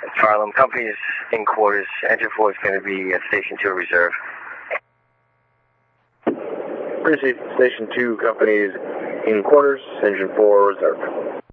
Harlem, company's in quarters. Engine 4 is going to be at Station 2 Reserve. Appreciate Station 2 company's in quarters, Engine 4 Reserve.